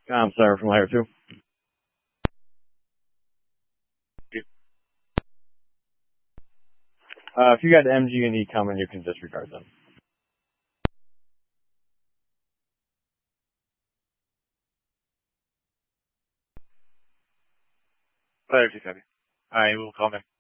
I'm sorry from layer 2. If you got MG and E coming, you can disregard them. Layer 2 copy. I will call him.